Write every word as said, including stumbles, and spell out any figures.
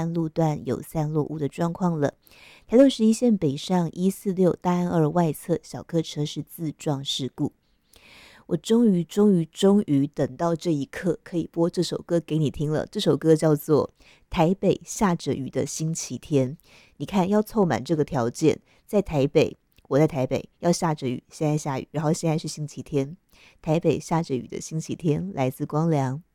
安路段有散落物的状况了。台六十一线北上一四六大安二外侧小客车是自撞事故。我终于终于终于等到这一刻可以播这首歌给你听了，这首歌叫做《台北下着雨的星期天》。你看要凑满这个条件，在台北，我在台北要下着雨，现在下雨，然后现在是星期天，台北下着雨的星期天，来自光良。